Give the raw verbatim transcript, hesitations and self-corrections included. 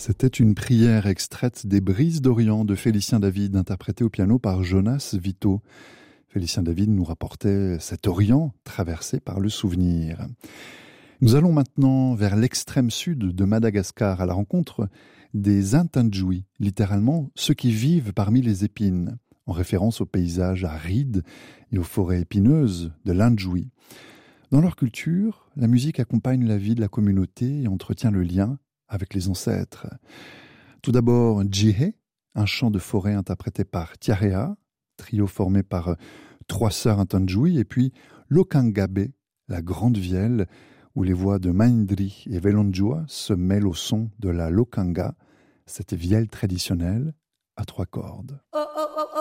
C'était une prière extraite des Brises d'Orient de Félicien David, interprétée au piano par Jonas Vito. Félicien David nous rapportait cet Orient traversé par le souvenir. Nous allons maintenant vers l'extrême sud de Madagascar, à la rencontre des Intinjoui, littéralement ceux qui vivent parmi les épines, en référence aux paysages arides et aux forêts épineuses de l'Indjoui. Dans leur culture, la musique accompagne la vie de la communauté et entretient le lien avec les ancêtres. Tout d'abord, Djihé, un chant de forêt interprété par Tiarea, trio formé par trois sœurs Intinjoui, et puis Lokangabe, la grande vielle, où les voix de Maindri et Velonjua se mêlent au son de la Lokanga, cette vielle traditionnelle à trois cordes. Oh, oh, oh, oh.